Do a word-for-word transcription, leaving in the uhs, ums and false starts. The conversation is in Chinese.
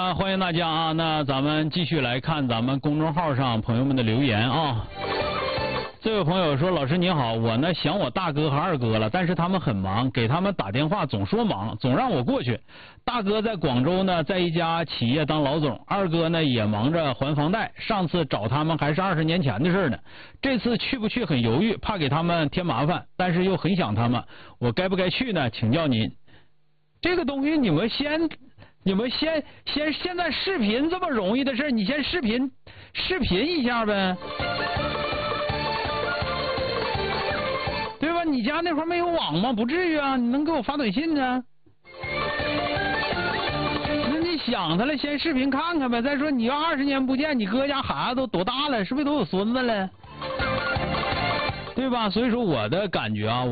啊，欢迎大家啊！那咱们继续来看咱们公众号上朋友们的留言啊。这位朋友说：“老师你好，我呢想我大哥和二哥了，但是他们很忙，给他们打电话总说忙，总让我过去。大哥在广州呢，在一家企业当老总，二哥呢也忙着还房贷。上次找他们还是二十年前的事呢，这次去不去很犹豫，怕给他们添麻烦，但是又很想他们，我该不该去呢？请教您。这个东西你们先。”你们先先现在视频这么容易的事，你先视频视频一下呗，对吧？你家那块没有网吗？不至于啊，你能给我发短信呢？那你想他了，先视频看看呗。再说你要二十年不见，你哥家孩子都多大了？是不是都有孙子了？对吧？所以说我的感觉啊。